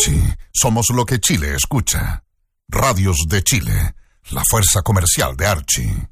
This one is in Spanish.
Archie, somos lo que Chile escucha. Radios de Chile, la fuerza comercial de Archie.